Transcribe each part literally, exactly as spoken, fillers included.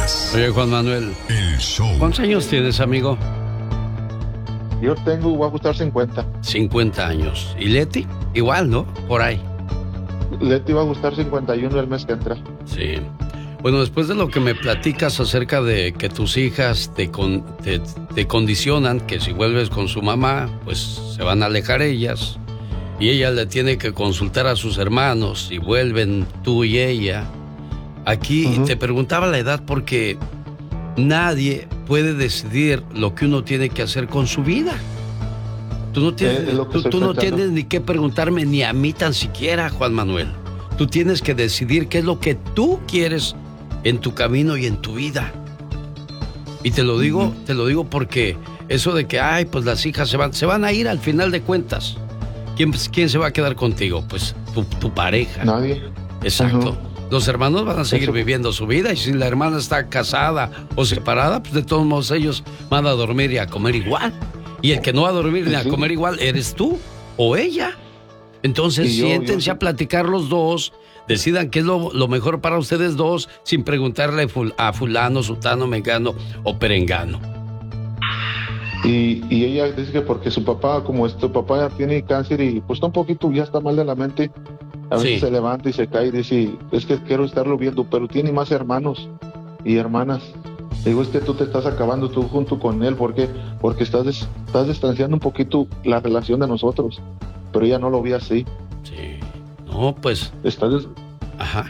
Lucas. Oye, Juan Manuel, el show. ¿Cuántos años tienes, amigo? Yo tengo, voy a gustar cincuenta. cincuenta años. ¿Y Leti? Igual, ¿no? Por ahí. Leti va a gustar cincuenta y uno el mes que entra. Sí. Bueno, después de lo que me platicas acerca de que tus hijas te, con, te, te condicionan, que si vuelves con su mamá, pues se van a alejar ellas, y ella le tiene que consultar a sus hermanos, y vuelven tú y ella. Aquí uh-huh. te preguntaba la edad porque nadie puede decidir lo que uno tiene que hacer con su vida. Tú no tienes, eh, tú, tú no tienes ni que preguntarme ni a mí tan siquiera, Juan Manuel. Tú tienes que decidir qué es lo que tú quieres en tu camino y en tu vida. Y te lo digo, uh-huh. te lo digo porque eso de que, ay, pues las hijas se van, se van a ir al final de cuentas. ¿Quién, quién se va a quedar contigo? Pues tu, tu pareja. Nadie. Exacto. Uh-huh. Los hermanos van a seguir eso. viviendo su vida, y si la hermana está casada o separada, pues de todos modos ellos van a dormir y a comer igual. Y el que no va a dormir ni a comer igual eres tú o ella. Entonces yo, siéntense yo... a platicar los dos, decidan qué es lo, lo mejor para ustedes dos, sin preguntarle a fulano, sutano, mengano o perengano. Y, y ella dice que porque su papá, como este papá ya tiene cáncer y pues está un poquito, ya está mal de la mente, a veces sí. se levanta y se cae y dice, es que quiero estarlo viendo, pero tiene más hermanos y hermanas. Digo, es que tú te estás acabando tú junto con él, ¿por qué? Porque estás, des, estás distanciando un poquito la relación de nosotros, pero ella no lo ve así. Sí, no, pues... Estás des... Ajá.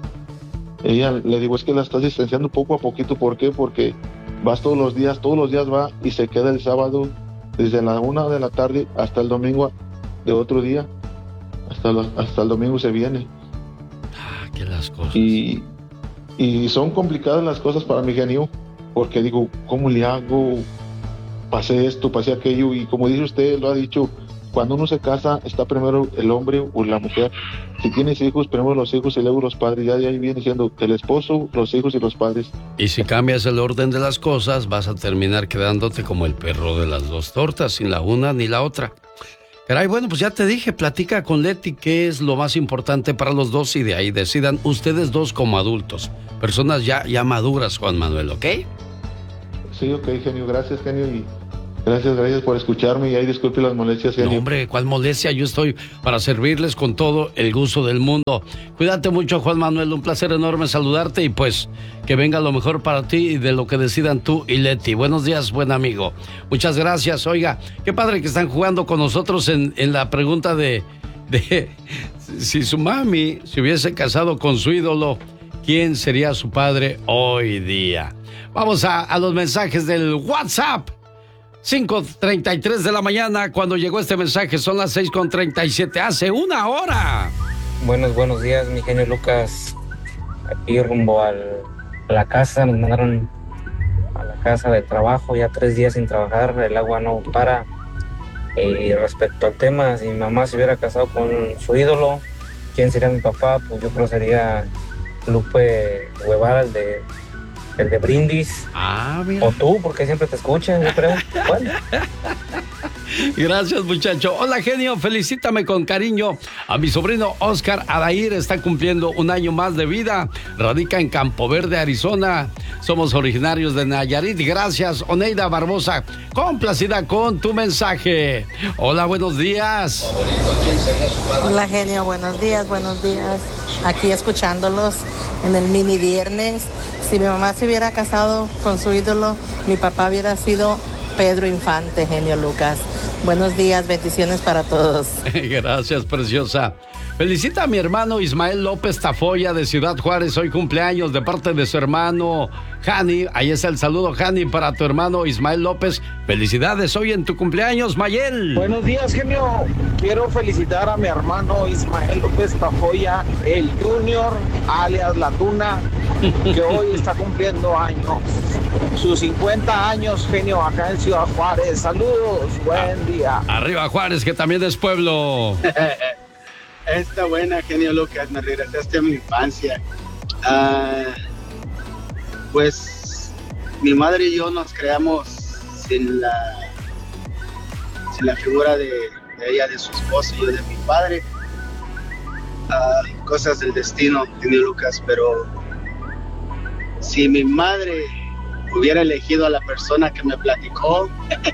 Ella, le digo, es que la estás distanciando poco a poquito, ¿por qué? Porque vas todos los días, todos los días va y se queda el sábado desde la una de la tarde hasta el domingo de otro día, hasta, la, hasta el domingo se viene. Ah, que las cosas... Y... Y son complicadas las cosas para mi genio, porque digo, ¿cómo le hago? Pasé esto, pasé aquello, y como dice usted, lo ha dicho, cuando uno se casa, está primero el hombre o la mujer. Si tienes hijos, primero los hijos y luego los padres. Ya de ahí viene siendo el esposo, los hijos y los padres. Y si cambias el orden de las cosas, vas a terminar quedándote como el perro de las dos tortas, sin la una ni la otra. Caray, bueno, pues ya te dije, platica con Leti qué es lo más importante para los dos y de ahí decidan ustedes dos como adultos, personas ya, ya maduras, Juan Manuel, ¿ok? Sí, ok, genio, gracias, genio, y gracias, gracias por escucharme y ahí disculpe las molestias, genio. No, hombre, ¿cuál molestia? Yo estoy para servirles con todo el gusto del mundo. Cuídate mucho, Juan Manuel, un placer enorme saludarte y pues que venga lo mejor para ti y de lo que decidan tú y Leti. Buenos días, buen amigo. Muchas gracias. Oiga, qué padre que están jugando con nosotros en, en la pregunta de, de si su mami se hubiese casado con su ídolo, ¿quién sería su padre hoy día? Vamos a, a los mensajes del WhatsApp. cinco treinta y tres de la mañana, cuando llegó este mensaje, son las seis con treinta y siete, hace una hora. Buenos, buenos días, mi genio Lucas. Aquí rumbo al, a la casa, nos mandaron a la casa de trabajo, ya tres días sin trabajar, el agua no para. Y respecto al tema, si mi mamá se hubiera casado con su ídolo, ¿quién sería mi papá? Pues yo creo que sería Lupe Guevara, el de... el de Brindis. Ah, mira. O tú, porque siempre te escuchan, yo creo. Bueno. Gracias, muchacho. Hola, genio, felicítame con cariño a mi sobrino Oscar Adair. Está cumpliendo un año más de vida. Radica en Campo Verde, Arizona. Somos originarios de Nayarit. Gracias, Oneida Barbosa. Complacida con tu mensaje. Hola, buenos días. Hola, genio, buenos días, buenos días. Aquí escuchándolos en el mini viernes. Si mi mamá se hubiera casado con su ídolo, mi papá hubiera sido Pedro Infante, genio Lucas. Buenos días, bendiciones para todos. Gracias, preciosa. Felicita a mi hermano Ismael López Tafoya de Ciudad Juárez. Hoy cumpleaños de parte de su hermano Jani. Ahí está el saludo, Jani, para tu hermano Ismael López. Felicidades hoy en tu cumpleaños, Mayel. Buenos días, genio. Quiero felicitar a mi hermano Ismael López Tafoya, el Junior, alias La Tuna, que hoy está cumpliendo años. Sus cincuenta años, genio, acá en Ciudad Juárez. Saludos, buen día. Arriba Juárez, que también es pueblo. Está buena, genio Lucas, me regresaste a mi infancia. Uh, pues mi madre y yo nos creamos sin la sin la figura de, de ella, de su esposo y yo de mi padre. Uh, cosas del destino, genio Lucas, pero si mi madre hubiera elegido a la persona que me platicó,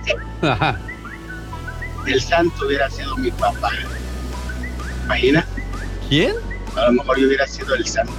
el santo hubiera sido mi papá. ¿Imagina? ¿Quién? A lo mejor yo hubiera sido el santo.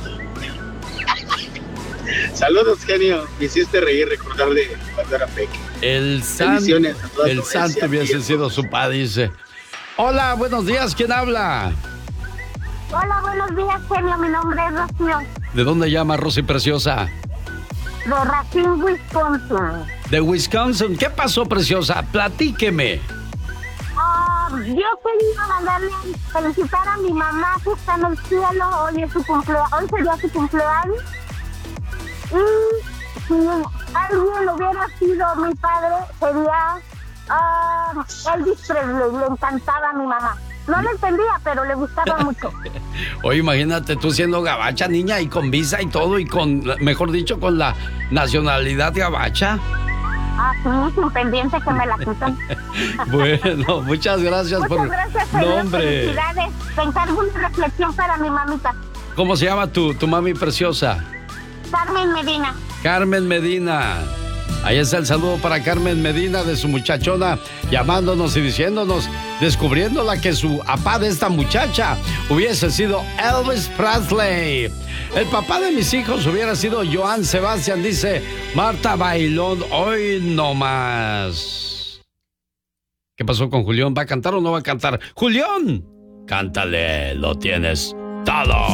Saludos, genio. Me hiciste reír, recordar de cuando era pequeño. El, san... el santo hubiese sido su padre, dice. Hola, buenos días. ¿Quién habla? Hola, buenos días, genio. Mi nombre es Rocío. ¿De dónde llama, Rosy Preciosa? De Racine, Wisconsin. De Wisconsin. ¿Qué pasó, Preciosa? Platíqueme. Uh, yo quería mandarle felicitar a mi mamá que está en el cielo. Hoy es su cumpleaños. Hoy sería su cumpleaños. Y si alguien hubiera sido mi padre, sería uh, Elvis Presley. Le encantaba a mi mamá. No le entendía, pero le gustaba mucho. Oye, imagínate tú siendo gabacha, niña, y con visa y todo, y con, mejor dicho, con la nacionalidad gabacha. Ah, sí, sin pendiente que me la quitan. Bueno, muchas gracias muchas por... gracias, nombre. Felicidades. Te encargo una reflexión para mi mamita. ¿Cómo se llama tu, tu mami preciosa? Carmen Medina. Carmen Medina. Ahí está el saludo para Carmen Medina de su muchachona, llamándonos y diciéndonos, descubriéndola que su papá de esta muchacha hubiese sido Elvis Presley. El papá de mis hijos hubiera sido Joan Sebastián, dice Marta Bailón. Hoy no más. ¿Qué pasó con Julián? ¿Va a cantar o no va a cantar? ¡Julián! Cántale, lo tienes todo.